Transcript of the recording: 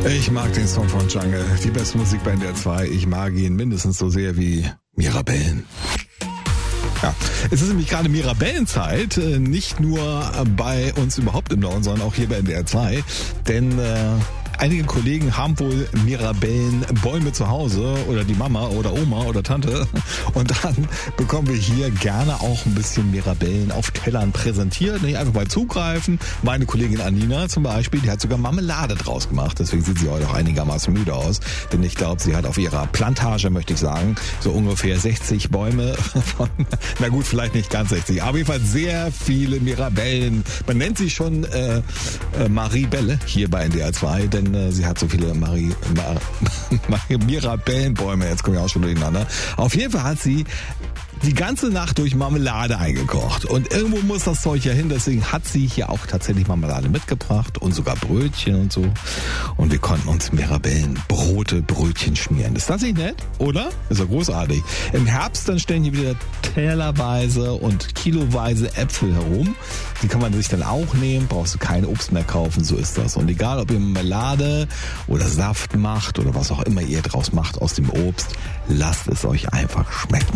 Ich mag den Song von Jungle, die beste Musik bei NDR 2. Ich mag ihn mindestens so sehr wie Mirabellen. Ja, es ist nämlich gerade Mirabellenzeit, nicht nur bei uns überhaupt im Norden, sondern auch hier bei NDR 2, denn einige Kollegen haben wohl Mirabellenbäume zu Hause oder die Mama oder Oma oder Tante und dann bekommen wir hier gerne auch ein bisschen Mirabellen auf Tellern präsentiert. Nicht einfach mal zugreifen. Meine Kollegin Anina zum Beispiel, die hat sogar Marmelade draus gemacht. Deswegen sieht sie heute auch einigermaßen müde aus. Denn ich glaube, sie hat auf ihrer Plantage, möchte ich sagen, so ungefähr 60 Bäume von, na gut, vielleicht nicht ganz 60, aber jedenfalls sehr viele Mirabellen. Man nennt sie schon Maribelle hier bei NDR 2, denn sie hat so viele Mirabellenbäume, jetzt komme ich auch schon durcheinander. Auf jeden Fall hat sie die ganze Nacht durch Marmelade eingekocht. Und irgendwo muss das Zeug ja hin, deswegen hat sie hier auch tatsächlich Marmelade mitgebracht und sogar Brötchen und so. Und wir konnten uns Brötchen schmieren. Ist das nicht nett, oder? Ist ja großartig. Im Herbst dann stellen hier wieder tellerweise und kiloweise Äpfel herum. Die kann man sich dann auch nehmen, brauchst du kein Obst mehr kaufen, so ist das. Und egal, ob ihr Marmelade oder Saft macht oder was auch immer ihr draus macht aus dem Obst, lasst es euch einfach schmecken.